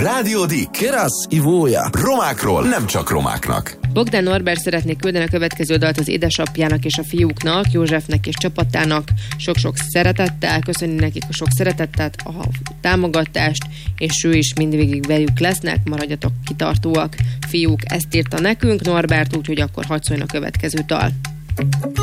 Rádió D. Kerasz ivója. Romákról nem csak romáknak. Bogdán Norbert szeretné küldeni a következő dalt az édesapjának és a fiúknak, Józsefnek és csapatának sok-sok szeretettel, köszönni nekik a sok szeretettet, a támogatást, és ő is mindvégig velük lesznek, maradjatok kitartóak, fiúk, ezt írta nekünk Norbert, úgyhogy akkor hadd szóljon a következő dal.